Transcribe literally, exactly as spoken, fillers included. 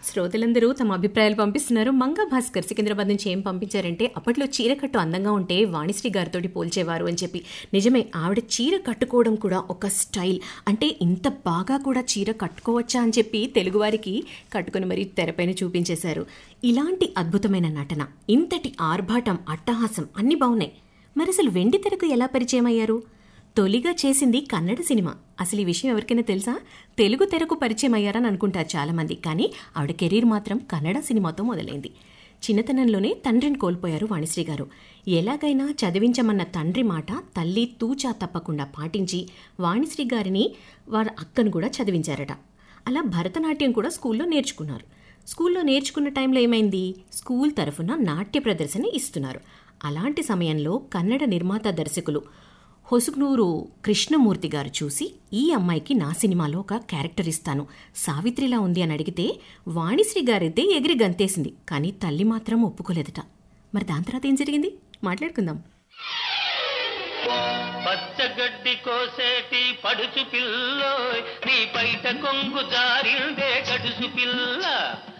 శ్రోతలందరూ తమ అభిప్రాయాలు పంపిస్తున్నారు. మంగా భాస్కర్ సికింద్రాబాద్ నుంచి ఏం పంపించారంటే, అప్పట్లో చీర కట్టు అందంగా ఉంటే వాణిశ్రీ గారితో పోల్చేవారు అని చెప్పి. నిజమే, ఆవిడ చీర కట్టుకోవడం కూడా ఒక స్టైల్. అంటే ఇంత బాగా కూడా చీర కట్టుకోవచ్చా అని చెప్పి తెలుగువారికి కట్టుకుని మరీ తెరపైన చూపించేశారు. ఇలాంటి అద్భుతమైన నటన, ఇంతటి ఆర్భాటం, అట్టహాసం అన్నీ బాగున్నాయి. మరి అసలు వెండి తెరకు ఎలా పరిచయం అయ్యారు? తొలిగా చేసింది కన్నడ సినిమా. అసలు ఈ విషయం ఎవరికైనా తెలుసా? తెలుగు తెరకు పరిచయం అయ్యారని అనుకుంటారు చాలామంది, కానీ ఆవిడ కెరీర్ మాత్రం కన్నడ సినిమాతో మొదలైంది. చిన్నతనంలోనే తండ్రిని కోల్పోయారు వాణిశ్రీ గారు. ఎలాగైనా చదివించమన్న తండ్రి మాట తల్లి తూచా తప్పకుండా పాటించి వాణిశ్రీ గారిని వారి అక్కను కూడా చదివించారట. అలా భరతనాట్యం కూడా స్కూల్లో నేర్చుకున్నారు. స్కూల్లో నేర్చుకున్న టైంలో ఏమైంది, స్కూల్ తరఫున నాట్య ప్రదర్శన ఇస్తున్నారు. అలాంటి సమయంలో కన్నడ నిర్మాత దర్శకులు హొసుగ్నూరు కృష్ణమూర్తి గారు చూసి, ఈ అమ్మాయికి నా సినిమాలో ఒక క్యారెక్టర్ ఇస్తాను, సావిత్రిలా ఉంది అని అడిగితే వాణిశ్రీ గారైతే ఎగిరి గంతేసింది. కానీ తల్లి మాత్రం ఒప్పుకోలేదట. మరి దాని తర్వాత ఏం జరిగింది మాట్లాడుకుందాం. పచ్చగడ్డి కోసేటి పడుచు పిల్ల, నీ బయట కొంగు జారిందే గడుసు పిల్ల.